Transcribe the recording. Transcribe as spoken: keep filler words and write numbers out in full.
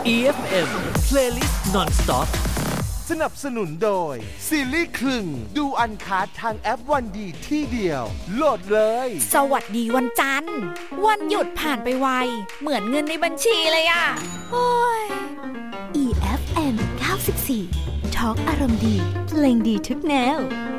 อี เอฟ เอ็ม Playlist Non-Stop สนับสนุนโดยซีรีส์คลึงดูอันคัททางแอปวันดีที่เดียวโหลดเลยสวัสดีวันจันทร์วันหยุดผ่านไปไวเหมือนเงินในบัญชีเลยอ่ะโอ้ยอี เอฟ เอ็ม เก้าสิบสี่ ทอล์กอารมณ์ดีเพลงดีทุกแนว